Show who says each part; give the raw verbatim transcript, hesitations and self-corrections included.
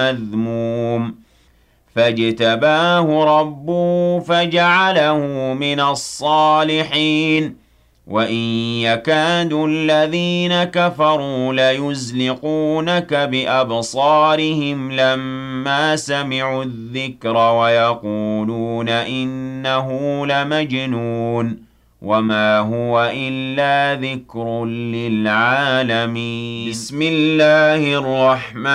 Speaker 1: مذموم فاجتباه ربه فجعله من الصالحين وإن يكاد الذين كفروا ليزلقونك بأبصارهم لما سمعوا الذكر ويقولون إنه لمجنون وما هو إلا ذكر للعالمين بسم الله الرحمن